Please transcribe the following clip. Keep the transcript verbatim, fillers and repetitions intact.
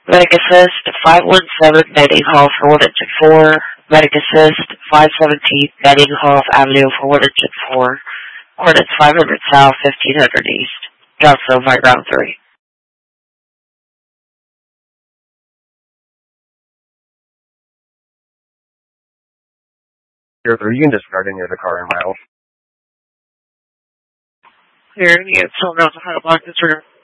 Medic Assist, five one seven Manning Hall for one engine four. Medic Assist, five seventeen Manning Hall Avenue for one engine four. Coordinates five hundred south, fifteen hundred east. Johnson, by ground three. Zero three, you can discard any of the car in miles. Here, you can still know how to block this room.